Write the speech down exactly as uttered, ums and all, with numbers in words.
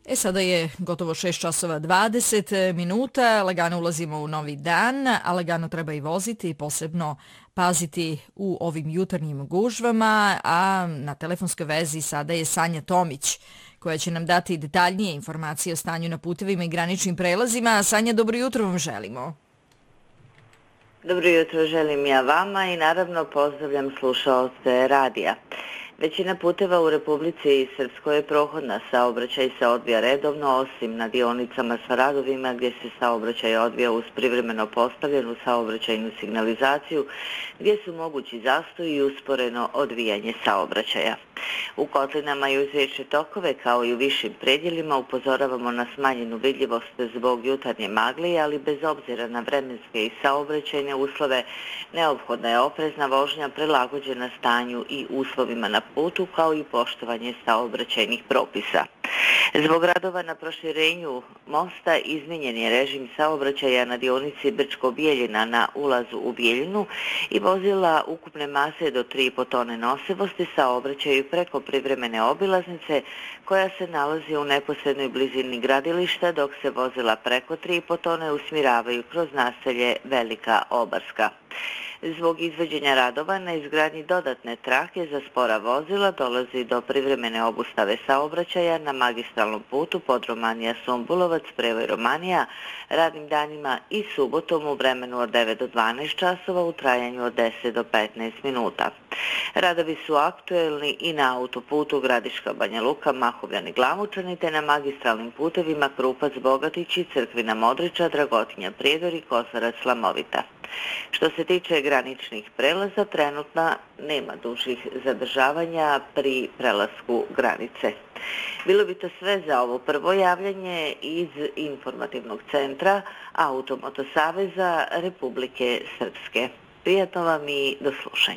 E sada je gotovo šest časova dvadeset minuta, lagano ulazimo u novi dan, a lagano treba i voziti, posebno paziti u ovim jutarnjim gužvama, a na telefonskoj vezi sada je Sanja Tomić, koja će nam dati detaljnije informacije o stanju na putevima i graničnim prelazima. Sanja, dobro jutro vam želimo. Dobro jutro želim ja vama i naravno pozdravljam slušaoce radija. Većina puteva u Republici Srpskoj je prohodna, saobraćaj se odvija redovno, osim na dionicama sa radovima gdje se saobraćaj odvija uz privremeno postavljenu saobraćajnu signalizaciju, gdje su mogući zastoj i usporeno odvijanje saobraćaja. U kotlinama i uz riječne tokove, kao i u višim predjelima, upozoravamo na smanjenu vidljivost zbog jutarnje magle, ali bez obzira na vremenske i saobraćajne uslove, neophodna je oprezna vožnja prilagođena stanju i uslovima na putu, kao i poštovanje saobraćajnih propisa. Zbog radova na proširenju mosta izmijenjen je režim saobraćaja na dionici Brčko-Bijeljina na ulazu u Bijeljinu i vozila ukupne mase do tri i po tone nosivosti saobraćaju preko privremene obilaznice koja se nalazi u neposrednoj blizini gradilišta, dok se vozila preko tri i po tone usmjeravaju kroz naselje Velika Obarska. Zbog izvođenja radova na izgradnji dodatne trake za spora vozila dolazi do privremene obustave saobraćaja na magistralnom putu Podromanija-Sombulovac, prevoj Romanija, radnim danima i subotom u vremenu od devet do dvanaest časova u trajanju od deset do petnaest minuta. Radovi su aktuelni i na autoputu Gradiška Banja Luka, Mahovljani, Glamučani, te na magistralnim putevima Krupac, Bogatići, Crkvina, Modriča, Dragotinja, Prijedor, Kosarac, Slamovita. Što se tiče graničnih prelaza, trenutno nema dužih zadržavanja pri prelasku granice. Bilo bi to sve za ovo prvo javljanje iz informativnog centra Automoto Saveza Republike Srpske. Prijatno vam i do slušanja.